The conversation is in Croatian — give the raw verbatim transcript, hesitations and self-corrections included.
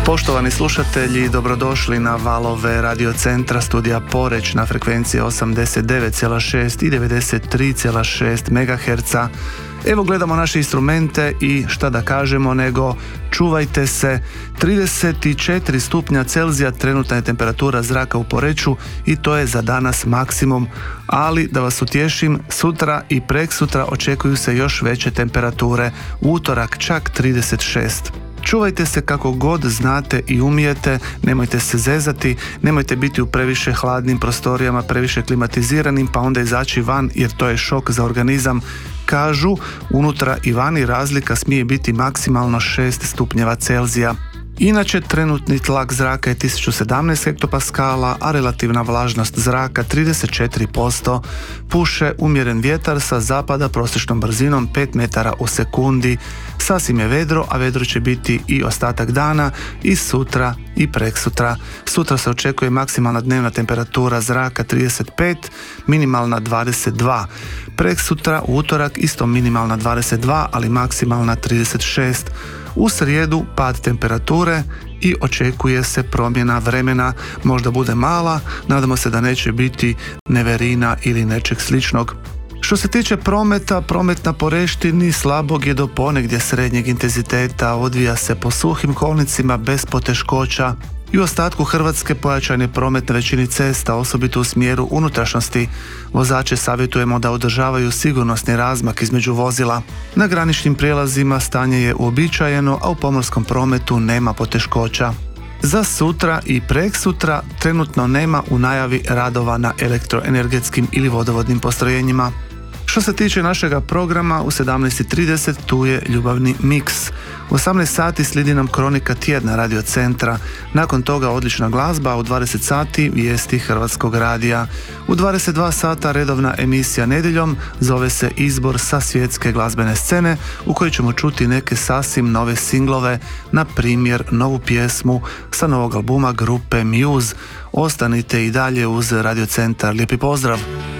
Poštovani slušatelji, dobrodošli na valove Radio Centra studija Poreć na frekvenciji osamdeset devet zarez šest i devedeset tri zarez šest megaherca. Evo gledamo naše instrumente i šta da kažemo nego čuvajte se. trideset četiri stupnja Celzija trenutna je temperatura zraka u Poreču i to je za danas maksimum, ali da vas utješim, sutra i preksutra očekuju se još veće temperature, u utorak čak trideset šest. Čuvajte se kako god znate i umijete, nemojte se zezati, nemojte biti u previše hladnim prostorijama, previše klimatiziranim, pa onda izaći van jer to je šok za organizam. Kažu, unutra i vani razlika smije biti maksimalno šest stupnjeva Celzija. Inače, trenutni tlak zraka je tisuću sedamnaest hektopaskala, a relativna vlažnost zraka trideset četiri posto. Puše umjeren vjetar sa zapada prosječnom brzinom pet metara u sekundi. Sasvim je vedro, a vedro će biti i ostatak dana i sutra i preksutra. Sutra se očekuje maksimalna dnevna temperatura zraka trideset pet, minimalna dvadeset dva. Preksutra u utorak isto minimalna dvadeset dva, ali maksimalna trideset šest. U srijedu pad temperature i očekuje se promjena vremena, možda bude mala, nadamo se da neće biti neverina ili nečeg sličnog. Što se tiče prometa, promet na Poreštini slabog je do ponegdje srednjeg intenziteta, odvija se po suhim kolnicima bez poteškoća. I u ostatku Hrvatske pojačan je promet na većini cesta, osobito u smjeru unutrašnjosti. Vozače savjetujemo da održavaju sigurnosni razmak između vozila. Na graničnim prijelazima stanje je uobičajeno, a u pomorskom prometu nema poteškoća. Za sutra i preksutra trenutno nema u najavi radova na elektroenergetskim ili vodovodnim postrojenjima. Što se tiče našega programa, u sedamnaest i trideset tu je ljubavni miks. U osamnaest sati slijedi nam kronika tjedna Radio Centra. Nakon toga odlična glazba, a u dvadeset sati vijesti Hrvatskog radija. U dvadeset dva sata redovna emisija Nedjeljom zove se Izbor sa svjetske glazbene scene, u kojoj ćemo čuti neke sasvim nove singlove, na primjer novu pjesmu sa novog albuma grupe Muse. Ostanite i dalje uz Radio Centar. Lijepi pozdrav!